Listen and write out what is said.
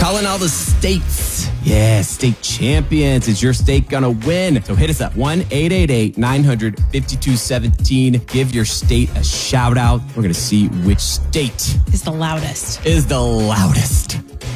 Calling all the states. Yeah, state champions. Is your state gonna win? So hit us up, 1-888-900-5217. Give your state a shout out. We're gonna see which state Is the loudest. is the loudest.